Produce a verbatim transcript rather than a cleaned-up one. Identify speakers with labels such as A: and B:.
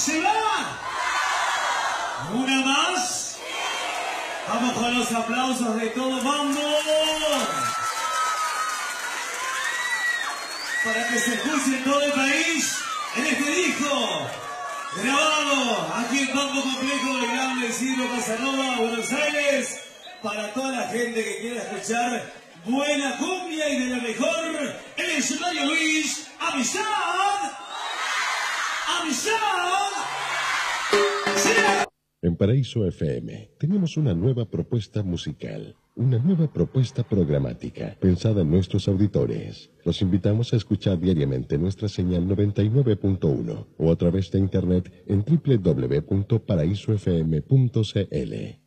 A: ¿Se va? ¿Una más? Vamos con los aplausos de todo bando. Para que se escuche en todo el país en este disco grabado aquí en Campo Complejo del Gran Isidro Casanova, Buenos Aires, para toda la gente que quiera escuchar buena cumbia y de la mejor, el escenario Luis, amistad, amistad. ¡Sí!
B: En Paraíso F M tenemos una nueva propuesta musical, una nueva propuesta programática pensada en nuestros auditores. Los invitamos a escuchar diariamente nuestra señal noventa y nueve punto uno o a través de internet en doble u doble u doble u punto paraíso f m punto c l.